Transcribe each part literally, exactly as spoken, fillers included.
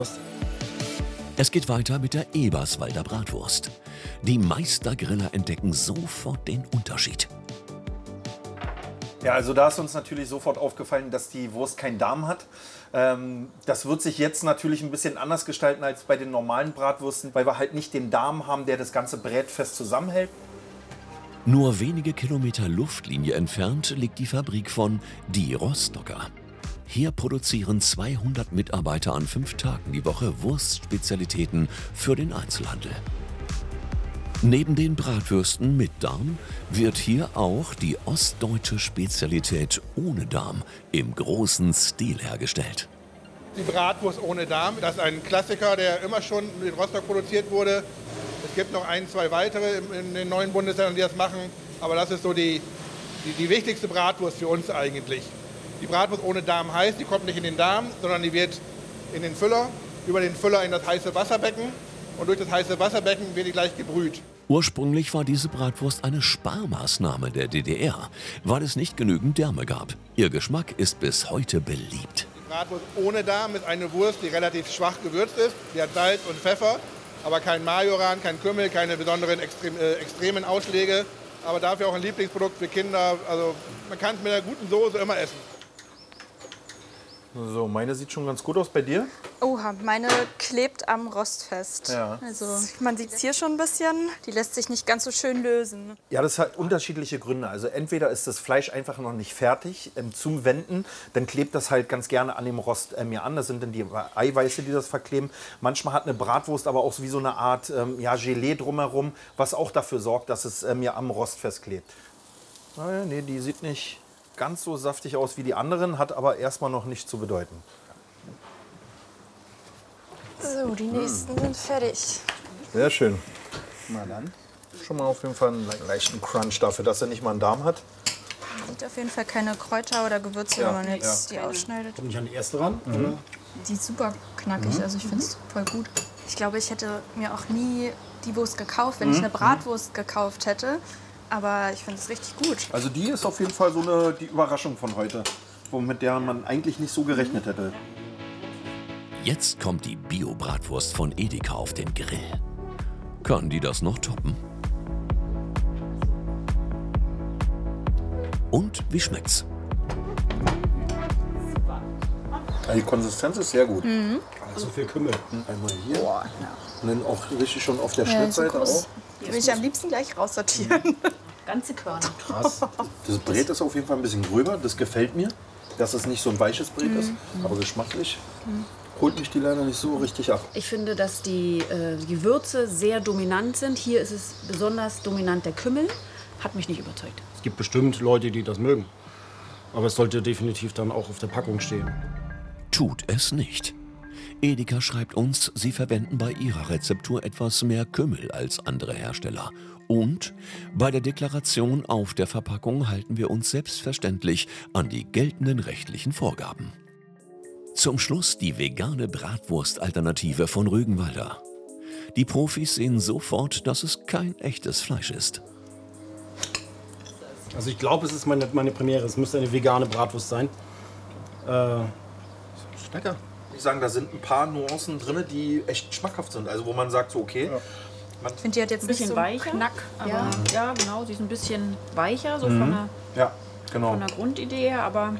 Es geht weiter mit der Eberswalder Bratwurst. Die Meistergriller entdecken sofort den Unterschied. Ja, also da ist uns natürlich sofort aufgefallen, dass die Wurst keinen Darm hat. Ähm, das wird sich jetzt natürlich ein bisschen anders gestalten als bei den normalen Bratwürsten, weil wir halt nicht den Darm haben, der das ganze Brät fest zusammenhält. Nur wenige Kilometer Luftlinie entfernt liegt die Fabrik von Die Rostocker. Hier produzieren zweihundert Mitarbeiter an fünf Tagen die Woche Wurstspezialitäten für den Einzelhandel. Neben den Bratwürsten mit Darm wird hier auch die ostdeutsche Spezialität ohne Darm im großen Stil hergestellt. Die Bratwurst ohne Darm, das ist ein Klassiker, der immer schon in Rostock produziert wurde. Es gibt noch ein, zwei weitere in den neuen Bundesländern, die das machen. Aber das ist so die, die, die wichtigste Bratwurst für uns eigentlich. Die Bratwurst ohne Darm heißt, die kommt nicht in den Darm, sondern die wird in den Füller, über den Füller in das heiße Wasserbecken. Und durch das heiße Wasserbecken wird die gleich gebrüht. Ursprünglich war diese Bratwurst eine Sparmaßnahme der D D R, weil es nicht genügend Därme gab. Ihr Geschmack ist bis heute beliebt. Die Bratwurst ohne Darm ist eine Wurst, die relativ schwach gewürzt ist. Die hat Salz und Pfeffer, aber kein Majoran, kein Kümmel, keine besonderen extrem, äh, extremen Ausschläge. Aber dafür auch ein Lieblingsprodukt für Kinder. Also man kann es mit einer guten Soße immer essen. So, meine sieht schon ganz gut aus. Bei dir? Oha, meine klebt am Rost fest. Ja. Also man sieht es hier schon ein bisschen. Die lässt sich nicht ganz so schön lösen. Ja, das hat unterschiedliche Gründe. Also entweder ist das Fleisch einfach noch nicht fertig ähm, zum Wenden, dann klebt das halt ganz gerne an dem Rost äh, mir an. Das sind dann die Eiweiße, die das verkleben. Manchmal hat eine Bratwurst aber auch wie so eine Art ähm, ja, Gelee drumherum, was auch dafür sorgt, dass es äh, mir am Rost festklebt. Naja, nee, die sieht nicht ganz so saftig aus wie die anderen, hat aber erstmal noch nicht zu bedeuten. So, die nächsten sind fertig. Sehr schön. Na dann. Schon mal auf jeden Fall einen leichten Crunch dafür, dass er nicht mal einen Darm hat. Man sieht auf jeden Fall keine Kräuter oder Gewürze, Ja, wenn man jetzt ja. die ausschneidet. Kommt nicht an die erste ran? Mhm. Die ist super knackig, Mhm. also ich finde es voll gut. Ich glaube, ich hätte mir auch nie die Wurst gekauft, wenn Mhm. ich eine Bratwurst gekauft hätte. Aber ich finde es richtig gut. Also die ist auf jeden Fall so eine, die Überraschung von heute, mit der man eigentlich nicht so gerechnet hätte. Jetzt kommt die Bio-Bratwurst von Edeka auf den Grill. Kann die das noch toppen? Und wie schmeckt's? Ja, die Konsistenz ist sehr gut. Mhm. So viel Kümmel. Einmal hier. Boah, ja. Und dann auch richtig schon auf der Ja, Schnittseite so groß. auch. Die will ich am liebsten gleich raussortieren. Ganze Körner. Krass. Das Brät ist auf jeden Fall ein bisschen gröber. Das gefällt mir, dass es nicht so ein weiches Brät ist. Aber geschmacklich holt mich die leider nicht so richtig ab. Ich finde, dass die, äh, die Würze sehr dominant sind. Hier ist es besonders dominant der Kümmel. Hat mich nicht überzeugt. Es gibt bestimmt Leute, die das mögen. Aber es sollte definitiv dann auch auf der Packung stehen. Tut es nicht. Edeka schreibt uns, sie verwenden bei ihrer Rezeptur etwas mehr Kümmel als andere Hersteller. Und bei der Deklaration auf der Verpackung halten wir uns selbstverständlich an die geltenden rechtlichen Vorgaben. Zum Schluss die vegane Bratwurst-Alternative von Rügenwalder. Die Profis sehen sofort, dass es kein echtes Fleisch ist. Also ich glaube, es ist meine, meine Premiere. Es müsste eine vegane Bratwurst sein. Äh, Ist lecker. Ich sagen, da sind ein paar Nuancen drin, die echt schmackhaft sind. Also wo man sagt, so okay. Ja. Ich finde, die hat jetzt Ein bisschen nicht so weicher. Knack. Aber Ja, ja, genau. Sie ist ein bisschen weicher, so Mhm. von, der, Ja, genau. von der Grundidee her. Aber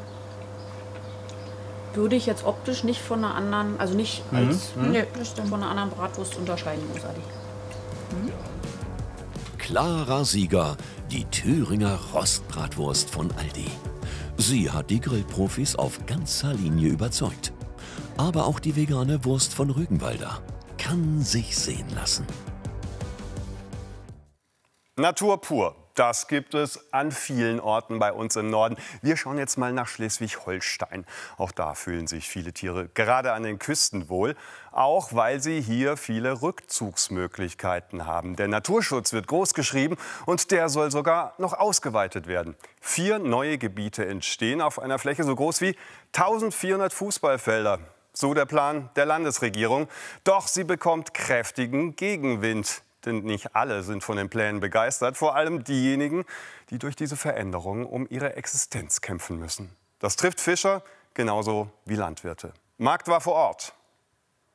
würde ich jetzt optisch nicht von einer anderen, also nicht als Mhm. nee, von einer anderen Bratwurst unterscheiden, großartig. Klarer Sieger, die Thüringer Rostbratwurst von Aldi. Sie hat die Grillprofis auf ganzer Linie überzeugt. Aber auch die vegane Wurst von Rügenwalder kann sich sehen lassen. Natur pur, das gibt es an vielen Orten bei uns im Norden. Wir schauen jetzt mal nach Schleswig-Holstein. Auch da fühlen sich viele Tiere gerade an den Küsten wohl, auch weil sie hier viele Rückzugsmöglichkeiten haben. Der Naturschutz wird groß geschrieben und der soll sogar noch ausgeweitet werden. Vier neue Gebiete entstehen auf einer Fläche so groß wie eintausendvierhundert Fußballfelder. So der Plan der Landesregierung. Doch sie bekommt kräftigen Gegenwind. Denn nicht alle sind von den Plänen begeistert. Vor allem diejenigen, die durch diese Veränderungen um ihre Existenz kämpfen müssen. Das trifft Fischer genauso wie Landwirte. Markt war vor Ort.